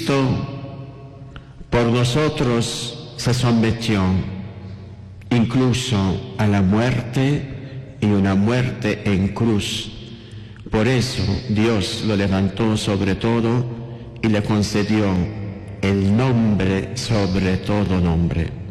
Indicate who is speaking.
Speaker 1: Cristo por nosotros se sometió incluso a la muerte y una muerte en cruz. Por eso Dios lo levantó sobre todo y le concedió el nombre sobre todo nombre.